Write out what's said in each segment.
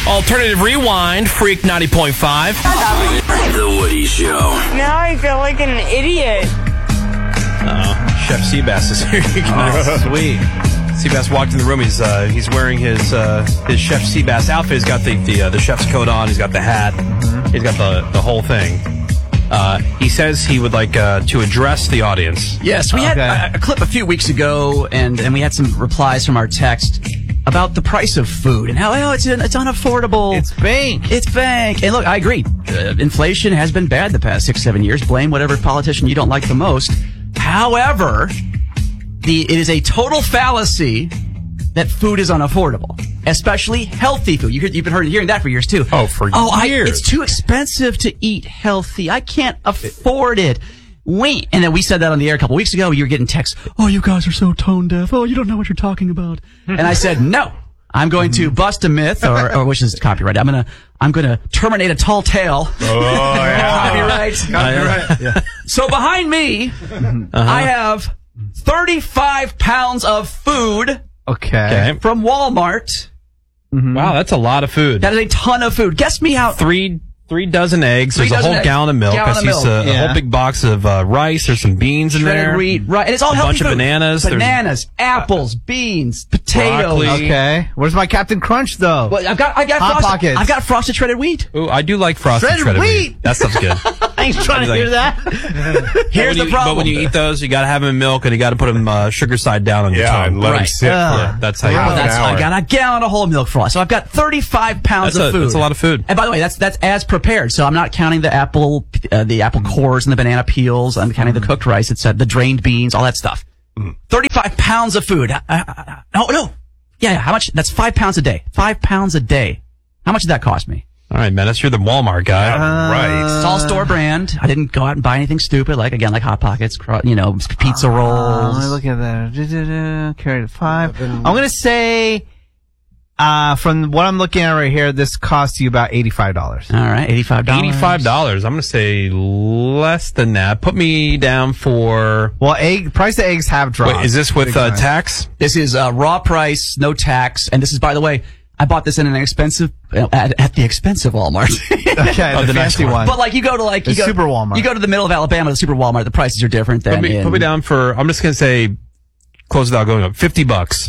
Alternative Rewind, Freak 90.5. The Woody Show. Now I feel like an idiot. Chef Seabass is here. Sweet. Seabass walked in the room. He's wearing his Chef Seabass outfit. He's got the chef's coat on. He's got the hat. He's got the whole thing. He says he would like to address the audience. Yes, we had a clip a few weeks ago, and we had some replies from our text about the price of food and how it's unaffordable. It's bank. It's bank. And look, I agree. Inflation has been bad the past 6-7 years. Blame whatever politician you don't like the most. However, it is a total fallacy that food is unaffordable, especially healthy food. You've been hearing that for years too. Years. It's too expensive to eat healthy. I can't afford it. Wait. And then we said that on the air a couple weeks ago. You were getting texts. Oh, you guys are so tone deaf. Oh, you don't know what you're talking about. And I said, no, I'm going to bust a myth or which is copyright. I'm going to terminate a tall tale. Oh, yeah. Copyright. Yeah. So behind me, I have 35 pounds of food. Okay. From Walmart. Wow, that's a lot of food. That is a ton of food. Guess me how. Three dozen eggs. There's a whole gallon of milk. I see a whole big box of rice. There's some beans in there. Wheat, right. And it's all a healthy bunch food. of bananas. Bananas, apples, beans, potatoes. Broccoli. Okay. Where's my Captain Crunch, though? Well, I got Hot Pockets. I've got frosted shredded wheat. Ooh, I do like frosted shredded wheat. That stuff's good. I ain't trying to hear that. Here's the problem. But when you eat those, you got to have them in milk, and you got to put them sugar side down on your tongue. and let them sit for That's how you half do an it. hour. I got a gallon of whole milk frost. So I've got 35 pounds of food. That's a lot of food. And by the way, that's as prepared. So I'm not counting the apple cores and the banana peels. I'm counting the cooked rice. It's the drained beans, all that stuff. 35 pounds of food. No. Yeah, how much? That's 5 pounds a day. 5 pounds a day. How much did that cost me? All right, Menace, you're the Walmart guy. Right. It's all store brand. I didn't go out and buy anything stupid, like Hot Pockets, pizza rolls. Let me look at that. Carried 5. I'm going to say, from what I'm looking at right here, this costs you about $85. All right, $85. $85. I'm going to say less than that. Put me down for... Well, price of eggs have dropped. Wait, is this with tax? This is raw price, no tax, and this is, by the way, I bought this in an expensive at the expensive Walmart. Okay, the fancy one. But you go to Super Walmart. You go to the middle of Alabama, the Super Walmart. The prices are different than Put me down for. I'm just going to say, close without going up. $50.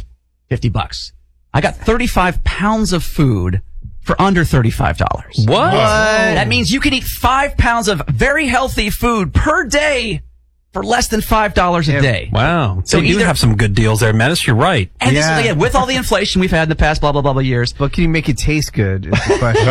$50. I got 35 pounds of food for under $35. What? That means you can eat 5 pounds of very healthy food per day for less than $5 a day. Wow. So you have some good deals there, Menace. You're right. And this is, again, with all the inflation we've had in the past, blah, blah, blah, years. But can you make it taste good? Is the question.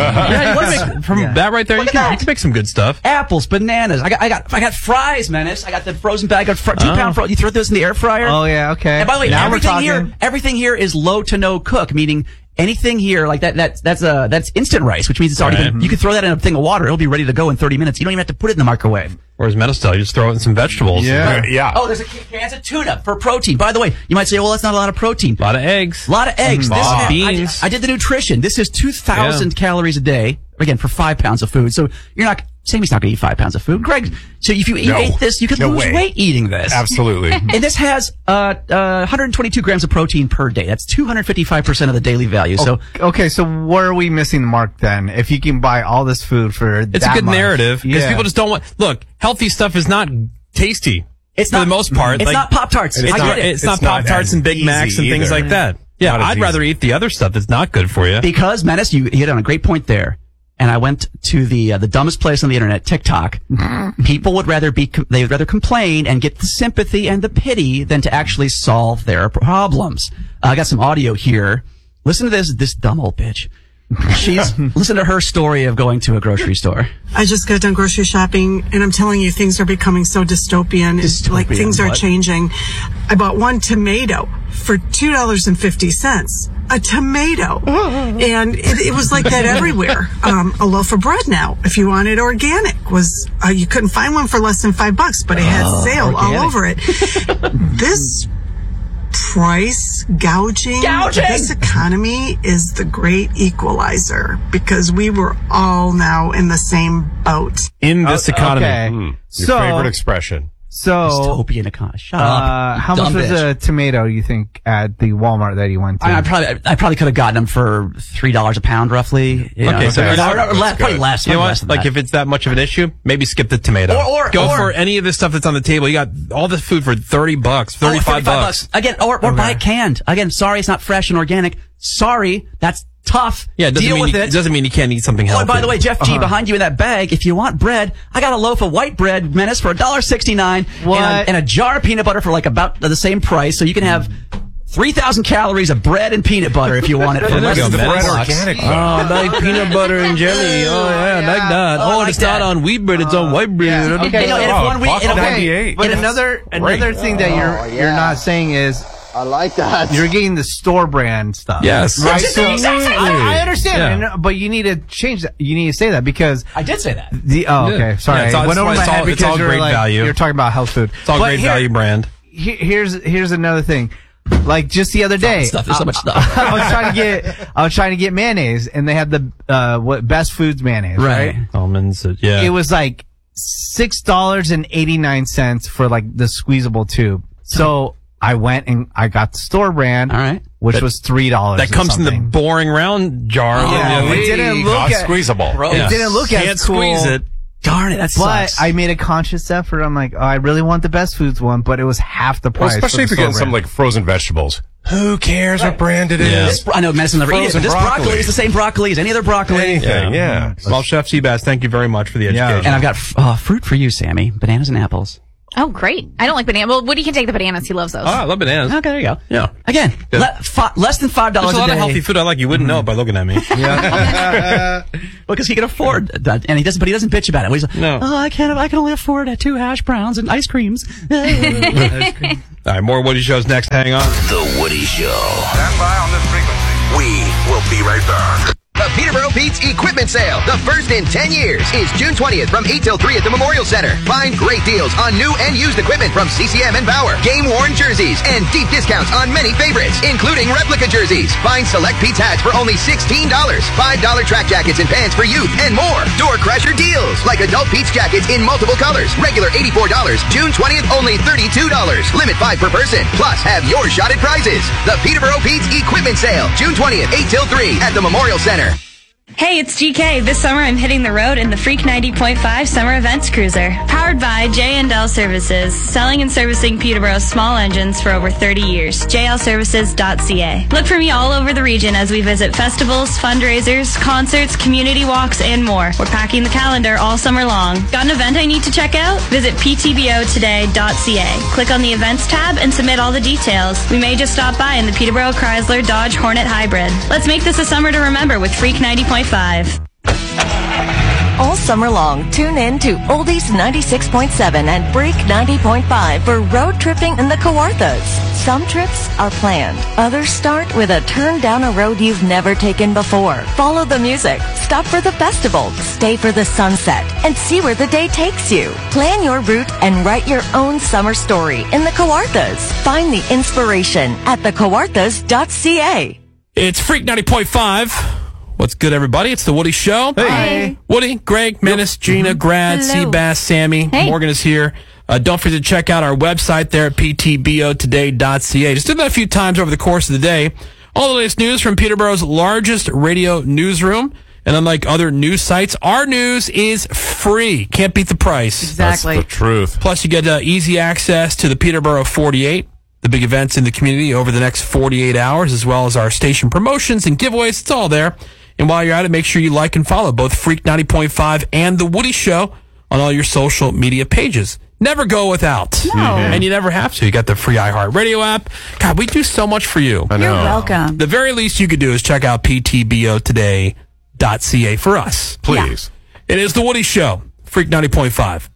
That right there, you can make some good stuff. Apples, bananas. I got fries, Menace. I got the frozen bag of 2-pound frozen. You throw those in the air fryer. Oh yeah, okay. And by the way, now everything here is low to no cook, meaning anything here like that's instant rice, which means it's already been, you can throw that in a thing of water. It'll be ready to go in 30 minutes. You don't even have to put it in the microwave. Or as Menace tell you, just throw it in some vegetables. Yeah. Oh, there's a cans of tuna for protein. By the way, you might say, well, that's not a lot of protein. A lot of eggs. A lot of eggs. Beans. I did the nutrition. This is 2,000 calories a day, again, for 5 pounds of food. So you're not, Sammy's not going to eat 5 pounds of food. Greg, so if you ate this, you could lose weight eating this. Absolutely. And this has 122 grams of protein per day. That's 255% of the daily value. So okay, so where are we missing the mark then? If you can buy all this food for it's a good narrative because people just don't want. Look, healthy stuff is not tasty. It's for the most part. It's not Pop-Tarts. It's not Pop-Tarts and Big Macs and things like that. Yeah, I'd rather eat the other stuff that's not good for you. Because, Menace, you hit on a great point there. And I went to the dumbest place on the internet, TikTok. People would rather they'd rather complain and get the sympathy and the pity than to actually solve their problems. I got some audio here. Listen to this dumb old bitch. Listen to her story of going to a grocery store. I just got done grocery shopping, and I'm telling you, things are becoming so dystopian. Like, things are changing. I bought one tomato for $2.50. A tomato. And it was like that everywhere. A loaf of bread now, if you wanted organic, was you couldn't find one for less than $5, but it had sale organic. all over it. This price gouging. This economy is the great equalizer because we were all now in the same boat. In this economy. Okay. Your favorite expression. So, Dystopian economy. Shut up. how much dumb was bitch. a tomato, you think, at the Walmart that you went to? I probably could have gotten them for $3 a pound, roughly. You know, Okay, so you know what? or less, probably less. You know probably what? less than Like, that. if it's that much of an issue, maybe skip the tomato. Or go for any of this stuff that's on the table. You got all this food for $30, $35. Again, or buy it canned. Again, sorry, it's not fresh and organic. Sorry, that's tough. Yeah, it doesn't Deal mean with it it. doesn't mean you can't eat something Oh, healthy. and by the way, Jeff G, behind you in that bag, if you want bread, I got a loaf of white bread, Menace, for $1.69. What? And a jar of peanut butter for like about the same price. So you can have 3,000 calories of bread and peanut butter if you want it for There less you than go, $4. Menace. organic. Oh, I like peanut butter and jelly. Oh, yeah, I like that. Oh, I like it's not that. on wheat bread, it's on white bread. Okay, You know, and if Oh, one week, buck and if- 98. But another thing that you're not saying is I like that. you're getting the store brand stuff. Yes. Right. It's the exact same thing. I understand, Yeah. but you need to change that. You need to say that because I did say that. okay, sorry, Yeah, it's all- went over it's my all- head it's because all you're great like value. you're talking about health food. It's all But great here- value brand. Here's another thing. Like just the other day, Stuff. There's so much stuff. I was trying to get mayonnaise, and they had the Best Foods mayonnaise, right? Almonds, yeah. It was like $6.89 for like the squeezable tube. So I went and I got the store brand, All right. which was $3. that comes in the boring round jar. Yeah, it didn't look Not at squeezable. it didn't look Can't as cool. squeeze it. Darn it, that But sucks. I made a conscious effort. I'm like, oh, I really want the Best Foods one, but it was half the Well, price. especially if for you're the getting some store like frozen vegetables. Who cares what brand it Yeah. is? I know medicine never eat it, Frozen but this broccoli broccoli is the same broccoli as any other broccoli. Anything, yeah. Well, Chef Seabass, thank you very much for the Yeah. education. And I've got fruit for you, Sammy. Bananas and apples. Oh, great. I don't like bananas. Well, Woody can take the bananas. He loves those. Oh, I love bananas. Okay, there you go. Yeah. Again, less than $5 There's a lot day. of healthy food I like. You wouldn't know it by looking at me. Because he can afford that, and he doesn't bitch about it. He's like, No. oh, I can only afford 2 hash browns and ice creams. All right, more Woody Shows next. Hang on. The Woody Show. Stand by on this frequency. We will be right back. The Peterborough Pete's Equipment Sale, the first in 10 years, is June 20th from 8 till 3 at the Memorial Center. Find great deals on new and used equipment from CCM and Bauer, game-worn jerseys, and deep discounts on many favorites, including replica jerseys. Find select Pete's hats for only $16, $5 track jackets and pants for youth, and more. Door crusher deals, like adult Pete's jackets in multiple colors. Regular $84, June 20th only $32. Limit 5 per person, plus have your shot at prizes. The Peterborough Pete's Equipment Sale, June 20th, 8 till 3 at the Memorial Center. Hey, it's GK. This summer I'm hitting the road in the Freak 90.5 Summer Events Cruiser. Powered by J&L Services, selling and servicing Peterborough's small engines for over 30 years. jlservices.ca. Look for me all over the region as we visit festivals, fundraisers, concerts, community walks, and more. We're packing the calendar all summer long. Got an event I need to check out? Visit ptbotoday.ca. Click on the events tab and submit all the details. We may just stop by in the Peterborough Chrysler Dodge Hornet Hybrid. Let's make this a summer to remember with Freak 90.5. All summer long, tune in to Oldies 96.7 and Freak 90.5 for road tripping in the Kawarthas. Some trips are planned. Others start with a turn down a road you've never taken before. Follow the music, stop for the festival, stay for the sunset, and see where the day takes you. Plan your route and write your own summer story in the Kawarthas. Find the inspiration at thekawarthas.ca. It's Freak 90.5. What's good, everybody? It's the Woody Show. Hey. Woody, Greg, Menace, Gina, Grad, Hello. Seabass, Sammy. Hey. Morgan is here. Don't forget to check out our website there at ptbotoday.ca. Just did that a few times over the course of the day. All the latest news from Peterborough's largest radio newsroom. And unlike other news sites, our news is free. Can't beat the price. Exactly. That's the truth. Plus, you get easy access to the Peterborough 48, the big events in the community over the next 48 hours, as well as our station promotions and giveaways. It's all there. And while you're at it, make sure you like and follow both Freak 90.5 and The Woody Show on all your social media pages. Never go without. No. And you never have to. You got the free iHeartRadio app. God, we do so much for you. I know. You're welcome. The very least you could do is check out ptbotoday.ca for us. Please. It is The Woody Show, Freak 90.5.